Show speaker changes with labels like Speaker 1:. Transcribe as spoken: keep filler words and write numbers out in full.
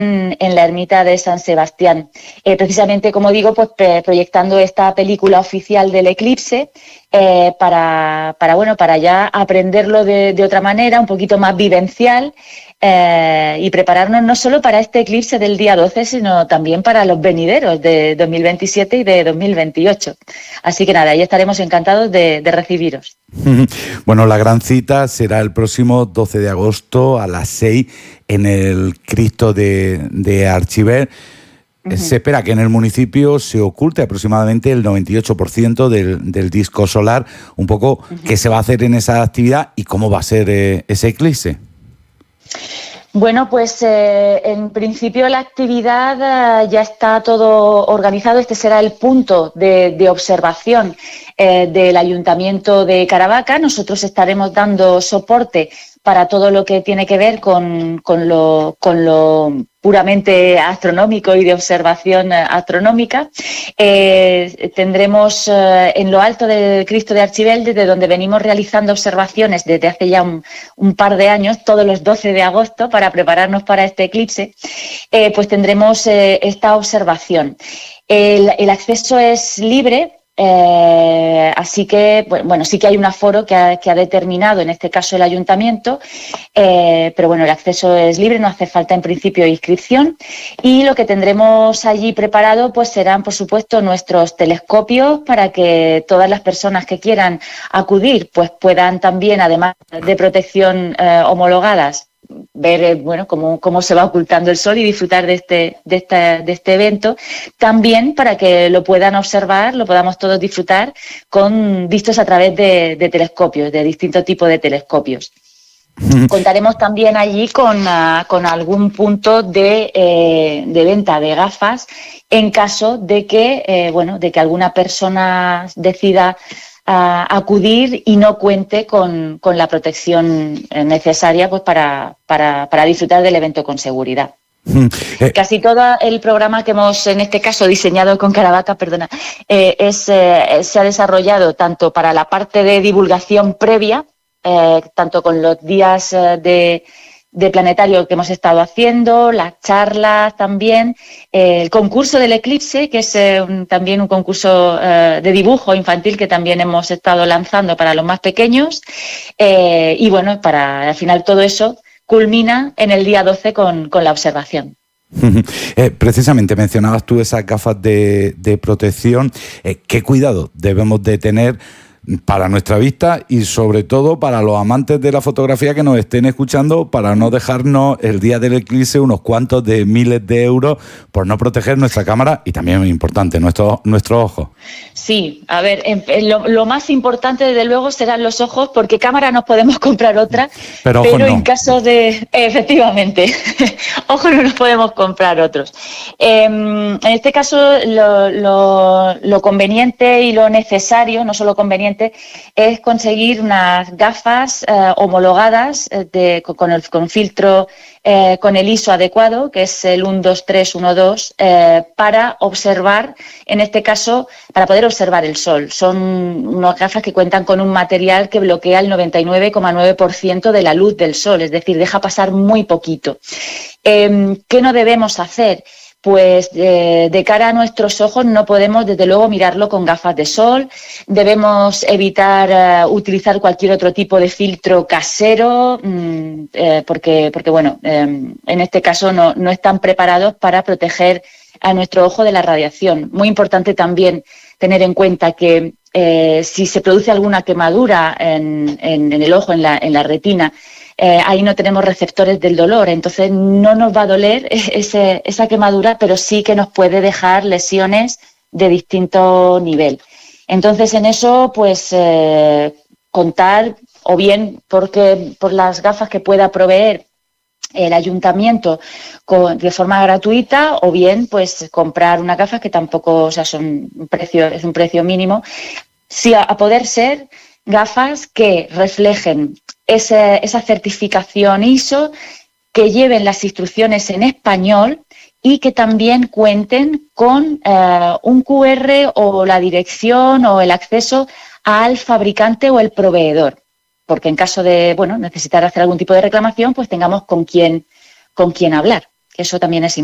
Speaker 1: en, en la ermita de San Sebastián. Eh, precisamente, como digo, pues pre- proyectando esta película oficial del eclipse eh, para, para, bueno, para ya aprenderlo de, de otra manera, un poquito más vivencial. Eh, y prepararnos no solo para este eclipse del día doce, sino también para los venideros de dos mil veintisiete y de dos mil veintiocho. Así que nada, ahí estaremos encantados de, de recibiros.
Speaker 2: Bueno, la gran cita será el próximo doce de agosto a las seis en el Cristo de, de Archiver.
Speaker 1: Uh-huh.
Speaker 2: Se espera que en el municipio se oculte aproximadamente el noventa y ocho por ciento del, del disco solar. Un poco uh-huh. qué se va a hacer en esa actividad y cómo va a ser eh, ese eclipse.
Speaker 1: Bueno, pues eh, en principio la actividad eh, ya está todo organizado. Este será el punto de, de observación eh, del Ayuntamiento de Caravaca. Nosotros estaremos dando soporte para todo lo que tiene que ver con, con, lo, con lo puramente astronómico y de observación astronómica. Eh, tendremos eh, en lo alto del Cristo de Archibel, desde donde venimos realizando observaciones desde hace ya un, un par de años, todos los doce de agosto, para prepararnos para este eclipse, eh, pues tendremos eh, esta observación. El, el acceso es libre. Eh, así que, bueno, sí que hay un aforo que ha, que ha determinado, en este caso el ayuntamiento, eh, pero bueno, el acceso es libre, no hace falta en principio inscripción, y lo que tendremos allí preparado pues serán, por supuesto, nuestros telescopios para que todas las personas que quieran acudir pues puedan también, además de protección eh, homologadas, ver bueno cómo, cómo se va ocultando el sol y disfrutar de este, de, esta, de este evento, también para que lo puedan observar, lo podamos todos disfrutar con vistos a través de, de telescopios, de distintos tipos de telescopios. Contaremos también allí con, uh, con algún punto de, eh, de venta de gafas en caso de que, eh, bueno, de que alguna persona decida a acudir y no cuente con, con la protección necesaria pues para, para, para disfrutar del evento con seguridad. Eh. Casi todo el programa que hemos, en este caso, diseñado con Caravaca, perdona, eh, es, eh, se ha desarrollado tanto para la parte de divulgación previa, eh, tanto con los días eh, de... de planetario que hemos estado haciendo, las charlas también, eh, el concurso del eclipse, que es eh, un, también un concurso eh, de dibujo infantil que también hemos estado lanzando para los más pequeños, eh, y bueno, para al final todo eso culmina en el día doce con, con la observación.
Speaker 2: Eh, precisamente mencionabas tú esas gafas de, de protección. Eh, ¿Qué cuidado debemos de tener para nuestra vista y sobre todo para los amantes de la fotografía que nos estén escuchando, para no dejarnos el día del eclipse unos cuantos de miles de euros por no proteger nuestra cámara y también, muy importante, nuestro, nuestros ojos?
Speaker 1: Sí, a ver, en, en lo, lo más importante desde luego serán los ojos, porque cámara nos podemos comprar otra,
Speaker 2: pero,
Speaker 1: pero
Speaker 2: no.
Speaker 1: en caso de... Efectivamente, ojos no nos podemos comprar otros. Eh, en este caso lo, lo, lo conveniente y lo necesario, no solo conveniente, es conseguir unas gafas eh, homologadas de, con, el, con filtro, eh, con el I S O adecuado, que es el uno dos tres uno dos, eh, para observar, en este caso, para poder observar el sol. Son unas gafas que cuentan con un material que bloquea el noventa y nueve coma nueve por ciento de la luz del sol, es decir, deja pasar muy poquito. Eh, ¿Qué no debemos hacer? Pues eh, de cara a nuestros ojos no podemos, desde luego, mirarlo con gafas de sol. Debemos evitar eh, utilizar cualquier otro tipo de filtro casero, mmm, eh, porque, porque, bueno, eh, en este caso no, no están preparados para proteger a nuestro ojo de la radiación. Muy importante también tener en cuenta que eh, si se produce alguna quemadura en, en, en el ojo, en la, en la retina, Eh, ahí no tenemos receptores del dolor, entonces no nos va a doler ese, esa quemadura, pero sí que nos puede dejar lesiones de distinto nivel. Entonces, en eso, pues eh, contar, o bien porque por las gafas que pueda proveer el ayuntamiento con, de forma gratuita, o bien pues comprar unas gafas que tampoco, o sea, son un precio, es un precio mínimo. Sí, a, a poder ser gafas que reflejen ese, esa certificación I S O, que lleven las instrucciones en español y que también cuenten con eh, un Q R o la dirección o el acceso al fabricante o el proveedor, porque en caso de bueno, necesitar hacer algún tipo de reclamación, pues tengamos con quién, con quién hablar. Eso también es